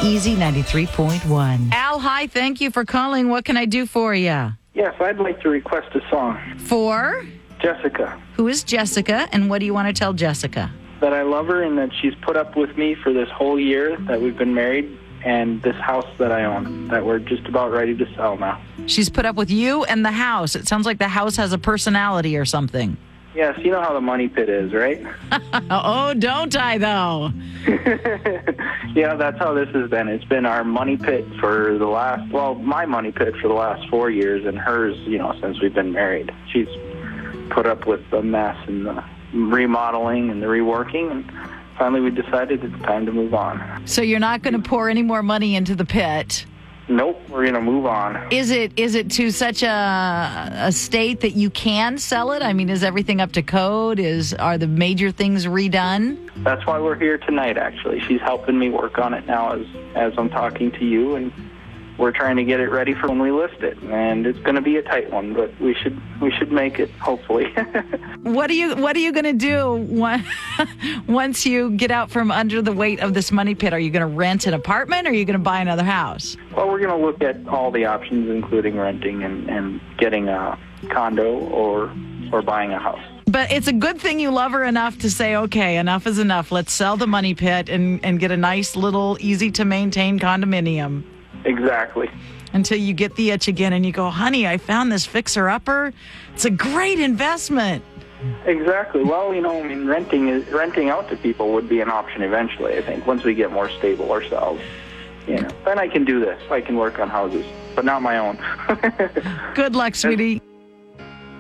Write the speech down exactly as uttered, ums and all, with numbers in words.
Easy ninety-three point one. Al, hi. Thank you for calling. What can I do for you? Yes, I'd like to request a song. For? Jessica. Who is Jessica, and what do you want to tell Jessica? That I love her and that she's put up with me for this whole year that we've been married, and this house that I own that we're just about ready to sell now. She's put up with you and the house. It sounds like the house has a personality or something. Yes, you know how the money pit is, right? Oh, don't I, though? Yeah, that's how this has been. It's been our money pit for the last, well, my money pit for the last four years, and hers, you know, since we've been married. She's put up with the mess and the remodeling and the reworking, and finally we decided it's time to move on. So you're not going to pour any more money into the pit? Nope, we're going to move on. Is it is it to such a a state that you can sell it? I mean, is everything up to code? Is Are the major things redone? That's why we're here tonight, actually. She's helping me work on it now as, as I'm talking to you, and we're trying to get it ready for when we list it. And it's going to be a tight one, but we should we should make it, hopefully. What are you What are you going to do when, once you get out from under the weight of this money pit? Are you going to rent an apartment, or are you going to buy another house? Well, we're going to look at all the options, including renting and, and getting a condo or or buying a house. But it's a good thing you love her enough to say, okay, enough is enough. Let's sell the money pit and, and get a nice little easy-to-maintain condominium. Exactly. Until you get the itch again and you go, honey, I found this fixer-upper. It's a great investment. Exactly. Well, you know, I mean, renting is, renting out to people would be an option eventually, I think, once we get more stable ourselves. You know, then I can do this. I can work on houses, but not my own. Good luck, sweetie.